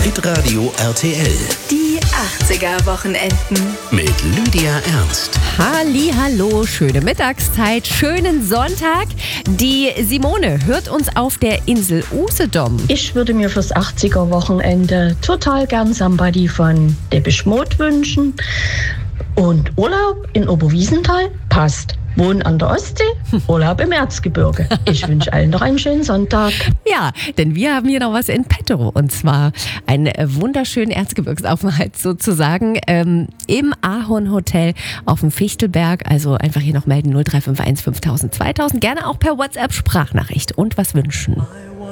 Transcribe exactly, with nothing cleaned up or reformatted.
Hitradio R T L. Die achtziger-Wochenenden. Mit Lydia Ernst. Hallihallo, schöne Mittagszeit, schönen Sonntag. Die Simone hört uns auf der Insel Usedom. Ich würde mir fürs achtziger-Wochenende total gern Somebody von Depeche Mode wünschen. Und Urlaub in Oberwiesenthal passt. Wohnen an der Ostsee, Urlaub im Erzgebirge. Ich wünsche allen noch einen schönen Sonntag. Ja, denn wir haben hier noch was in petto. Und zwar einen wunderschönen Erzgebirgsaufenthalt sozusagen ähm, im Ahorn-Hotel auf dem Fichtelberg. Also einfach hier noch melden null drei fünf eins fünftausend zweitausend. Gerne auch per WhatsApp-Sprachnachricht und was wünschen.